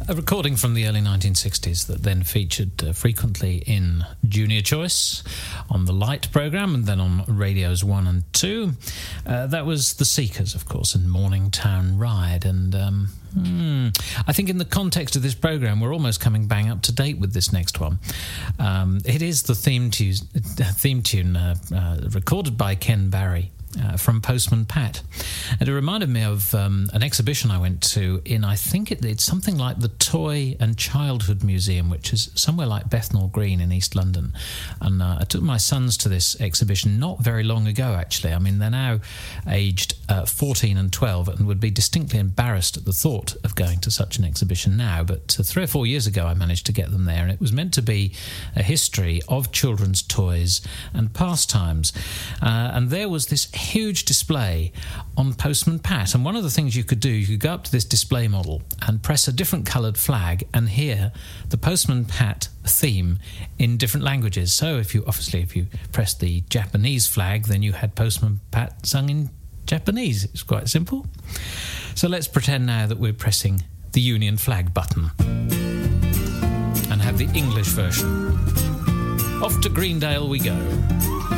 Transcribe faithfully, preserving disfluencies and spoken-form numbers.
A recording from the early nineteen sixties that then featured uh, frequently in Junior Choice, on the Light programme, and then on radios one and two. Uh, that was The Seekers, of course, and Morningtown Ride. And um, hmm, I think in the context of this programme, we're almost coming bang up to date with this next one. Um, it is the theme tune, theme tune uh, uh, recorded by Ken Barry. Uh, from Postman Pat. And it reminded me of um, an exhibition I went to in, I think it, it's something like the Toy and Childhood Museum, which is somewhere like Bethnal Green in East London. And uh, I took my sons to this exhibition not very long ago, actually. I mean, they're now aged uh, fourteen and twelve and would be distinctly embarrassed at the thought of going to such an exhibition now. But uh, three or four years ago, I managed to get them there, and it was meant to be a history of children's toys and pastimes. Uh, and there was this huge display on Postman Pat, and one of the things you could do, you could go up to this display model and press a different coloured flag and hear the Postman Pat theme in different languages. So if you obviously if you pressed the Japanese flag, then you had Postman Pat sung in Japanese. It's quite simple. So let's pretend now that we're pressing the Union flag button and have the English version. Off to Greendale we go.